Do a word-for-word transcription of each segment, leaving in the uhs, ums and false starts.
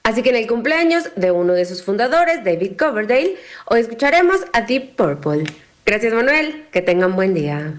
Así que en el cumpleaños de uno de sus fundadores, David Coverdale, hoy escucharemos a Deep Purple. Gracias, Manuel, que tengan buen día.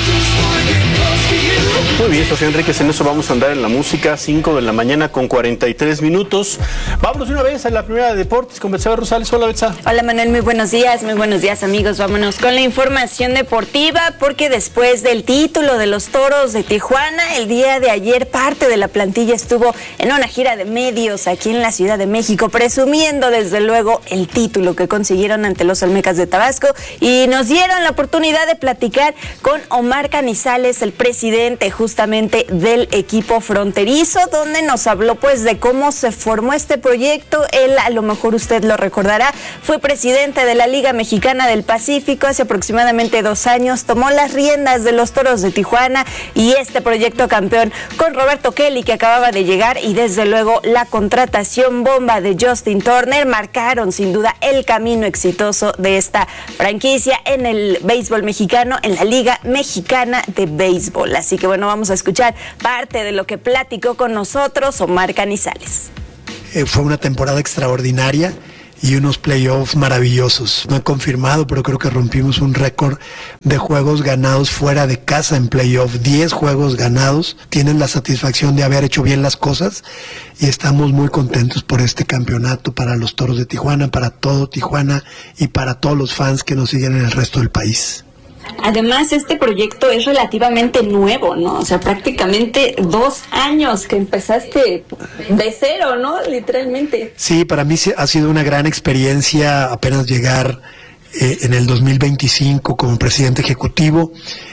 Muy bien, Sofía Enríquez, en eso vamos a andar en la música, cinco de la mañana con cuarenta y tres minutos. Vámonos de una vez a la primera de deportes con Betsabe Rosales. Hola, Betsa. Hola, Manuel, muy buenos días, muy buenos días, amigos. Vámonos con la información deportiva, porque después del título de los Toros de Tijuana, el día de ayer parte de la plantilla estuvo en una gira de medios aquí en la Ciudad de México, presumiendo desde luego el título que consiguieron ante los Olmecas de Tabasco, y nos dieron la oportunidad de platicar con Omar Canizales, el presidente justamente del equipo fronterizo, donde nos habló pues de cómo se formó este proyecto. Él, a lo mejor usted lo recordará, fue presidente de la Liga Mexicana del Pacífico hace aproximadamente dos años, tomó las riendas de los Toros de Tijuana y este proyecto campeón con Roberto Kelly, que acababa de llegar, y desde luego la contratación bomba de Justin Turner marcaron sin duda el camino exitoso de esta franquicia en el béisbol mexicano, en la Liga Mexicana de Béisbol. Así que bueno, vamos a escuchar parte de lo que platicó con nosotros Omar Canizales. Eh, fue una temporada extraordinaria y unos playoffs maravillosos. No he confirmado, pero creo que rompimos un récord de juegos ganados fuera de casa en playoff. diez juegos ganados. Tienen la satisfacción de haber hecho bien las cosas y estamos muy contentos por este campeonato para los Toros de Tijuana, para todo Tijuana y para todos los fans que nos siguen en el resto del país. Además, este proyecto es relativamente nuevo, ¿no? O sea, prácticamente dos años que empezaste de cero, ¿no? Literalmente. Sí, para mí ha sido una gran experiencia apenas llegar eh, en el dos mil veinticinco como presidente ejecutivo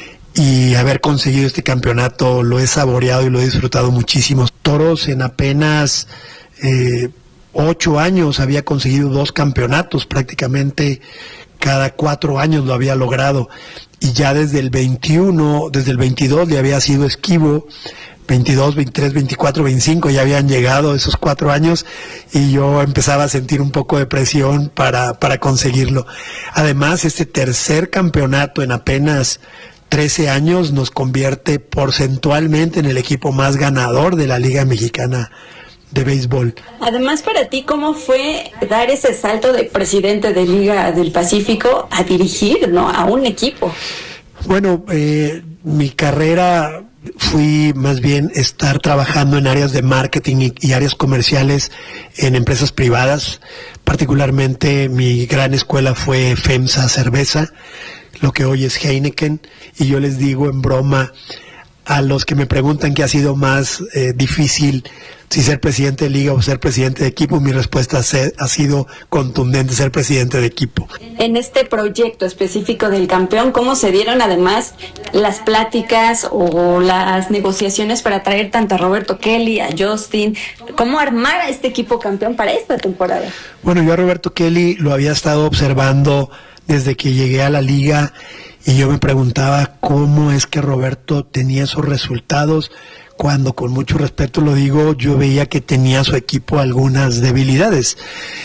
y haber conseguido este campeonato. Lo he saboreado y lo he disfrutado muchísimo. Toros en apenas eh, ocho años había conseguido dos campeonatos, prácticamente cada cuatro años lo había logrado, y ya desde el veintiuno, desde el veintidós le había sido esquivo, veintidós, veintitrés, veinticuatro, veinticinco, ya habían llegado esos cuatro años y yo empezaba a sentir un poco de presión para, para conseguirlo. Además, este tercer campeonato en apenas trece años nos convierte porcentualmente en el equipo más ganador de la Liga Mexicana de Béisbol. Además, para ti, ¿cómo fue dar ese salto de presidente de Liga del Pacífico a dirigir, ¿no?, a un equipo? Bueno, eh, mi carrera fui más bien estar trabajando en áreas de marketing y, y áreas comerciales en empresas privadas. Particularmente mi gran escuela fue FEMSA Cerveza, lo que hoy es Heineken, y yo les digo en broma a los que me preguntan qué ha sido más eh, difícil, si ser presidente de liga o ser presidente de equipo, mi respuesta ha sido contundente: ser presidente de equipo. En este proyecto específico del campeón, ¿cómo se dieron además las pláticas o las negociaciones para traer tanto a Roberto Kelly, a Justin? ¿Cómo armar a este equipo campeón para esta temporada? Bueno, yo a Roberto Kelly lo había estado observando desde que llegué a la liga y yo me preguntaba cómo es que Roberto tenía esos resultados, cuando, con mucho respeto lo digo, yo veía que tenía su equipo algunas debilidades.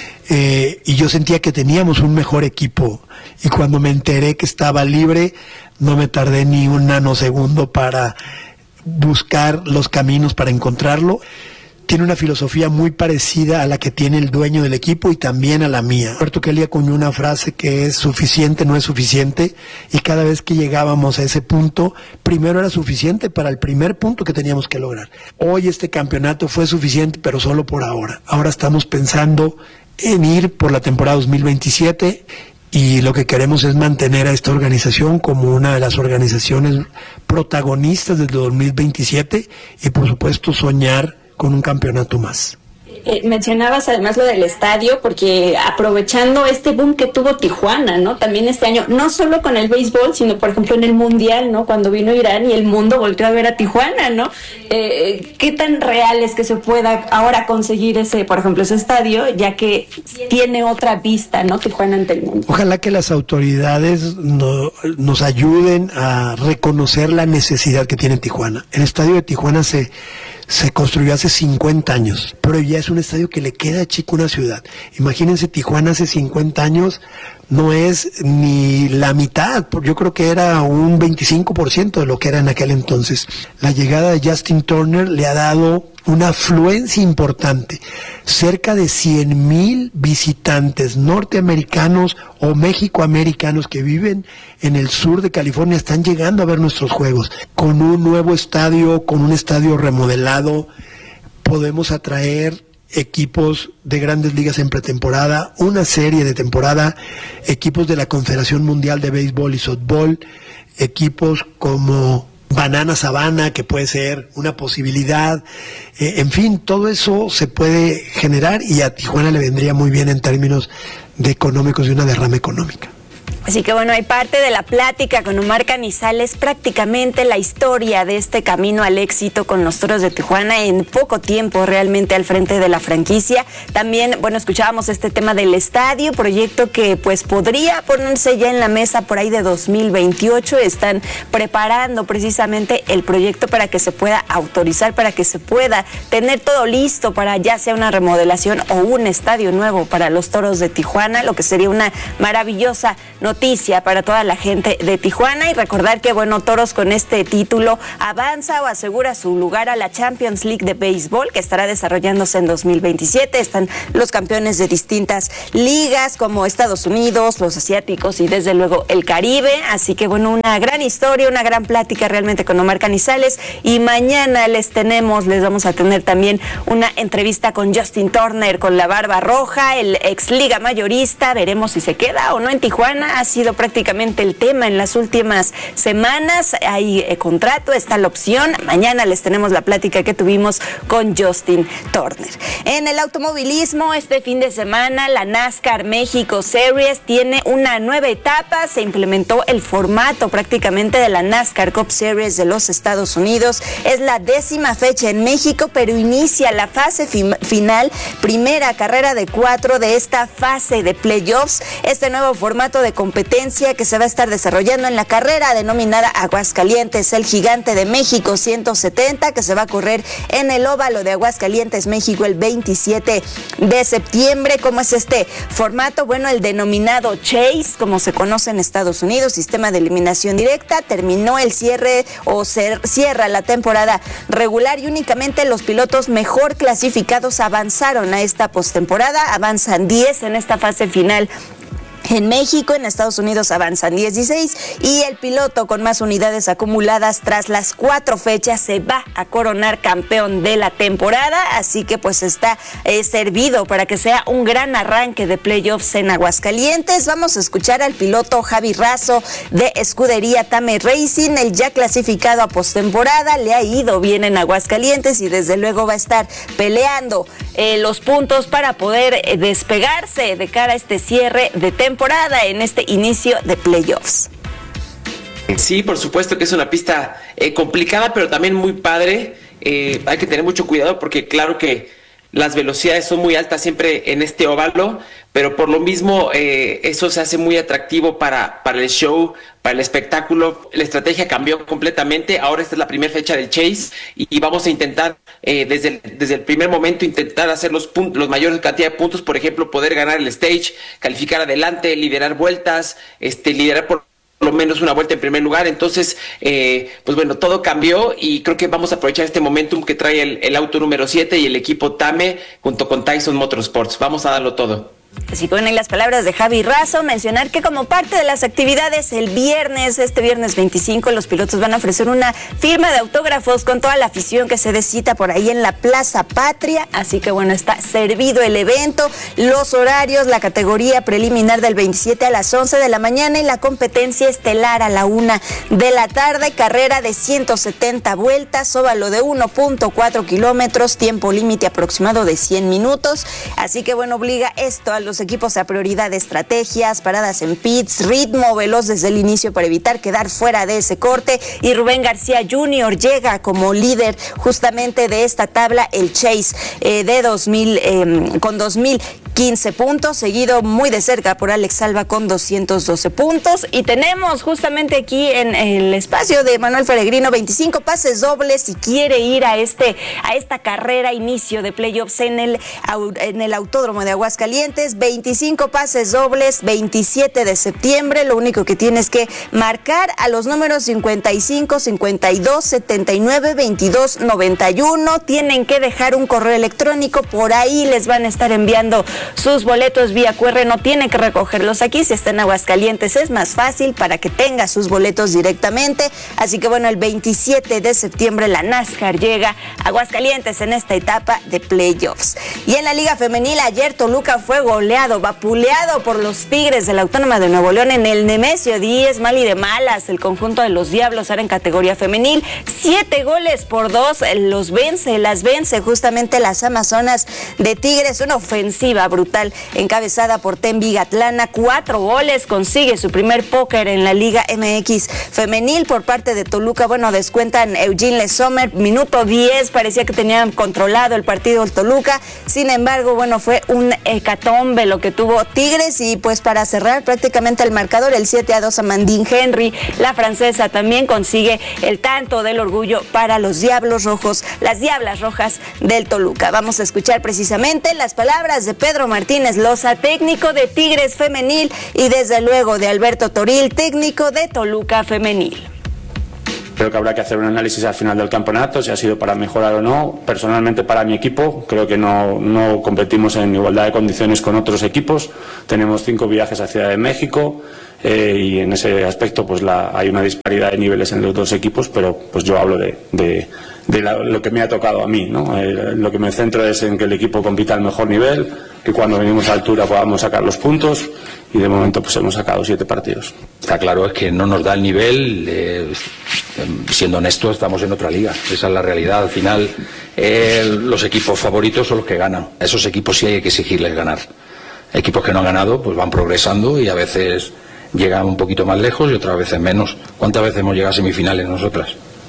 Eh, y yo sentía que teníamos un mejor equipo. Y cuando me enteré que estaba libre, no me tardé ni un nanosegundo para buscar los caminos para encontrarlo. Tiene una filosofía muy parecida a la que tiene el dueño del equipo y también a la mía. Roberto Kelly acuñó una frase que es: suficiente no es suficiente, y cada vez que llegábamos a ese punto, primero era suficiente para el primer punto que teníamos que lograr. Hoy este campeonato fue suficiente, pero solo por ahora. Ahora estamos pensando en ir por la temporada dos mil veintisiete y lo que queremos es mantener a esta organización como una de las organizaciones protagonistas del dos mil veintisiete y por supuesto soñar con un campeonato más. Eh, mencionabas además lo del estadio, porque aprovechando este boom que tuvo Tijuana, ¿no?, también este año, no solo con el béisbol, sino por ejemplo en el Mundial, ¿no?, cuando vino Irán y el mundo volvió a ver a Tijuana, ¿no? Eh, ¿Qué tan real es que se pueda ahora conseguir ese, por ejemplo, ese estadio, ya que tiene otra vista, ¿no?, Tijuana ante el mundo? Ojalá que las autoridades no, nos ayuden a reconocer la necesidad que tiene Tijuana. El estadio de Tijuana se se construyó hace cincuenta años, pero pero ya es un estadio que le queda chico a una ciudad. Imagínense, Tijuana hace cincuenta años no es ni la mitad, yo creo que era un veinticinco por ciento de lo que era en aquel entonces. La llegada de Justin Turner le ha dado una afluencia importante, cerca de cien mil visitantes norteamericanos o mexicoamericanos que viven en el sur de California están llegando a ver nuestros juegos. Con un nuevo estadio, con un estadio remodelado, podemos atraer equipos de grandes ligas en pretemporada, una serie de temporada, equipos de la Confederación Mundial de Béisbol y Softball, equipos como Banana Sabana, que puede ser una posibilidad, eh, en fin, todo eso se puede generar y a Tijuana le vendría muy bien en términos de económicos, de una derrama económica. Así que bueno, hay parte de la plática con Omar Canizales, prácticamente la historia de este camino al éxito con los Toros de Tijuana en poco tiempo realmente al frente de la franquicia. También, bueno, escuchábamos este tema del estadio, proyecto que pues podría ponerse ya en la mesa por ahí de dos mil veintiocho. Están preparando precisamente el proyecto para que se pueda autorizar, para que se pueda tener todo listo para ya sea una remodelación o un estadio nuevo para los Toros de Tijuana, lo que sería una maravillosa noticia noticia para toda la gente de Tijuana. Y recordar que, bueno, Toros con este título avanza o asegura su lugar a la Champions League de béisbol, que estará desarrollándose en dos mil veintisiete. Están los campeones de distintas ligas como Estados Unidos, los asiáticos y desde luego el Caribe. Así que, bueno, una gran historia, una gran plática realmente con Omar Canizales. Y mañana les tenemos, les vamos a tener también una entrevista con Justin Turner, con la barba roja, el ex liga mayorista. Veremos si se queda o no en Tijuana. Ha sido prácticamente el tema en las últimas semanas. Hay eh, contrato, está la opción. Mañana les tenemos la plática que tuvimos con Justin Turner. En el automovilismo, este fin de semana, la NASCAR México Series tiene una nueva etapa. Se implementó el formato prácticamente de la NASCAR Cup Series de los Estados Unidos. Es la décima fecha en México, pero inicia la fase fi- final, primera carrera de cuatro de esta fase de playoffs. Este nuevo formato de competencia que se va a estar desarrollando en la carrera denominada Aguascalientes, el Gigante de México ciento setenta, que se va a correr en el óvalo de Aguascalientes, México, el veintisiete de septiembre. ¿Cómo es este formato? Bueno, el denominado Chase, como se conoce en Estados Unidos, sistema de eliminación directa, terminó el cierre o se cierra la temporada regular y únicamente los pilotos mejor clasificados avanzaron a esta postemporada. Avanzan diez en esta fase final. En México, en Estados Unidos avanzan dieciséis y el piloto con más unidades acumuladas tras las cuatro fechas se va a coronar campeón de la temporada, así que pues está eh, servido para que sea un gran arranque de playoffs en Aguascalientes. Vamos a escuchar al piloto Javi Razo de Escudería Tame Racing, el ya clasificado a postemporada, le ha ido bien en Aguascalientes y desde luego va a estar peleando eh, los puntos para poder eh, despegarse de cara a este cierre de temporada. temporada en este inicio de playoffs. Sí, por supuesto que es una pista eh, complicada, pero también muy padre. Eh, hay que tener mucho cuidado porque claro que las velocidades son muy altas siempre en este óvalo, pero por lo mismo eh, eso se hace muy atractivo para, para el show, para el espectáculo. La estrategia cambió completamente. Ahora esta es la primera fecha del Chase y, y vamos a intentar eh, desde, el, desde el primer momento intentar hacer los, puntos, los mayores cantidad de puntos, por ejemplo, poder ganar el stage, calificar adelante, liderar vueltas, este, liderar por lo menos una vuelta en primer lugar. Entonces, eh, pues bueno, todo cambió y creo que vamos a aprovechar este momentum que trae el, el auto número siete y el equipo Tame junto con Tyson Motorsports. Vamos a darlo todo. Así que bueno, en las palabras de Javi Razo, mencionar que como parte de las actividades el viernes, este viernes veinticinco, los pilotos van a ofrecer una firma de autógrafos con toda la afición que se descita por ahí en la Plaza Patria. Así que bueno, está servido el evento, los horarios, la categoría preliminar del veintisiete a las once de la mañana y la competencia estelar a la una de la tarde, carrera de ciento setenta vueltas, óvalo de uno punto cuatro kilómetros, tiempo límite aproximado de cien minutos. Así que bueno, obliga esto a los equipos a prioridad de estrategias, paradas en pits, ritmo veloz desde el inicio para evitar quedar fuera de ese corte. Y Rubén García junior llega como líder justamente de esta tabla, el Chase eh, de dos mil, eh, con dos mil quince puntos, seguido muy de cerca por Alex Salva con doscientos doce puntos. Y tenemos justamente aquí en el espacio de Manuel Peregrino veinticinco pases dobles si quiere ir a este a esta carrera inicio de playoffs en el, en el Autódromo de Aguascalientes. veinticinco pases dobles, veintisiete de septiembre. Lo único que tienes que marcar a los números cincuenta y cinco, cincuenta y dos, setenta y nueve, veintidós, noventa y uno. Tienen que dejar un correo electrónico, por ahí les van a estar enviando sus boletos vía cu erre, no tiene que recogerlos aquí, si está en Aguascalientes es más fácil para que tenga sus boletos directamente. Así que bueno, el veintisiete de septiembre la NASCAR llega a Aguascalientes en esta etapa de playoffs. Y en la Liga Femenil ayer Toluca fue goleado, vapuleado por los Tigres de la Autónoma de Nuevo León en el Nemesio diez, mal y de malas. El conjunto de los Diablos ahora en categoría femenil, siete goles por dos, los vence, las vence justamente las Amazonas de Tigres, una ofensiva brutal encabezada por Tenby Gatlana, cuatro goles, consigue su primer póker en la Liga eme equis femenil. Por parte de Toluca, bueno, descuentan Eugene Le Sommer, minuto diez, parecía que tenían controlado el partido el Toluca, sin embargo, bueno, fue un hecatombe lo que tuvo Tigres. Y pues para cerrar prácticamente el marcador, el siete a dos a Mandine Henry, la francesa también consigue el tanto del orgullo para los Diablos Rojos, las Diablas Rojas del Toluca. Vamos a escuchar precisamente las palabras de Pedro Martínez Loza, técnico de Tigres femenil, y desde luego de Alberto Toril, técnico de Toluca femenil. Creo que habrá que hacer un análisis al final del campeonato, si ha sido para mejorar o no. Personalmente, para mi equipo, creo que no, no competimos en igualdad de condiciones con otros equipos. Tenemos cinco viajes a Ciudad de México eh, y en ese aspecto pues la, hay una disparidad de niveles en los dos equipos, pero pues yo hablo de, de, de la, lo que me ha tocado a mí, ¿no? Eh, lo que me centro es en que el equipo compita al mejor nivel, que cuando venimos a altura podamos sacar los puntos, y de momento pues hemos sacado siete partidos. Está claro, es que no nos da el nivel, eh, siendo honestos estamos en otra liga, esa es la realidad. Al final eh, los equipos favoritos son los que ganan, a esos equipos sí hay que exigirles ganar. Equipos que no han ganado pues van progresando y a veces llegan un poquito más lejos y otras veces menos. ¿Cuántas veces hemos llegado a semifinales nosotras?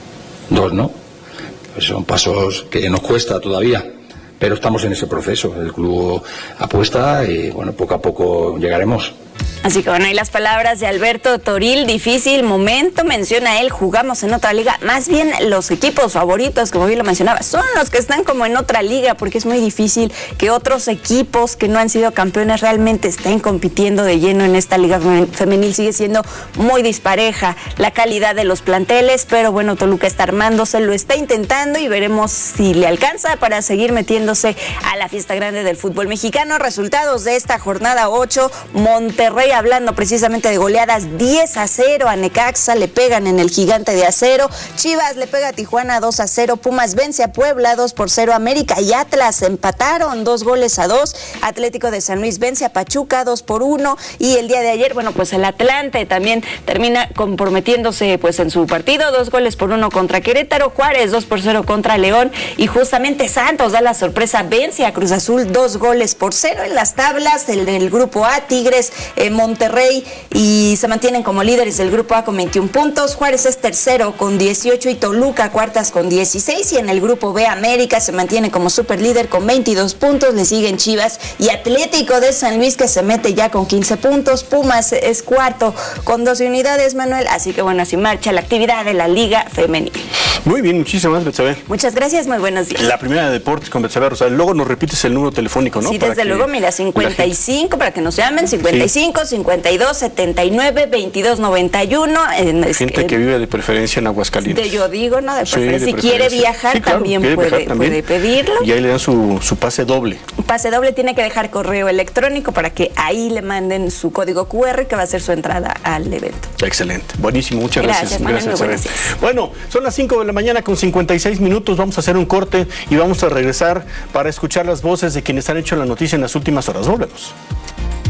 Dos, ¿no? Pues son pasos que nos cuesta todavía, pero estamos en ese proceso. El club apuesta y bueno, poco a poco llegaremos. Así que bueno, ahí las palabras de Alberto Toril, difícil momento, menciona él, jugamos en otra liga, más bien los equipos favoritos, como bien lo mencionaba, son los que están como en otra liga, porque es muy difícil que otros equipos que no han sido campeones realmente estén compitiendo de lleno en esta liga femenil. Sigue siendo muy dispareja la calidad de los planteles, pero bueno, Toluca está armándose, lo está intentando y veremos si le alcanza para seguir metiéndose a la fiesta grande del fútbol mexicano. Resultados de esta jornada ocho, Monterrey, hablando precisamente de goleadas, diez a cero a Necaxa, le pegan en el Gigante de Acero. Chivas le pega a Tijuana dos a cero, Pumas vence a Puebla dos por cero, América y Atlas empataron dos goles a dos, Atlético de San Luis vence a Pachuca dos por uno, y el día de ayer, bueno, pues el Atlante también termina comprometiéndose pues en su partido, dos goles por uno contra Querétaro, Juárez dos por cero contra León, y justamente Santos da la sorpresa, vence a Cruz Azul dos goles por cero. En las tablas del, del grupo A, Tigres, eh, Monterrey y se mantienen como líderes del grupo A con veintiún puntos, Juárez es tercero con dieciocho y Toluca cuartas con dieciséis, y en el grupo B América se mantiene como superlíder con veintidós puntos, le siguen Chivas y Atlético de San Luis que se mete ya con quince puntos, Pumas es cuarto con doce unidades, Manuel, así que bueno, así marcha la actividad de la Liga Femenil. Muy bien, muchísimas gracias, Betsabe. Muchas gracias, muy buenos días. La primera de deportes con Betsabe Rosales. Luego nos repites el número telefónico, ¿no? Sí, para desde luego, mira, cincuenta y cinco, para que nos llamen, cincuenta y cinco, sí. cincuenta y dos, setenta y nueve, veintidós, noventa y uno. Eh, Gente que, que vive de preferencia en Aguascalientes. De, yo digo, ¿no? De preferencia. Sí, de si preferencia. quiere viajar, sí, claro, también, quiere puede, viajar también puede pedirlo. Y ahí le dan su, su pase doble. Pase doble, tiene que dejar correo electrónico para que ahí le manden su código cu erre que va a ser su entrada al evento. Excelente, buenísimo, muchas gracias. Gracias, gracias, Manuel, gracias. Bueno, son las cinco de la mañana con cincuenta y seis minutos, vamos a hacer un corte y vamos a regresar para escuchar las voces de quienes han hecho la noticia en las últimas horas. Volvemos.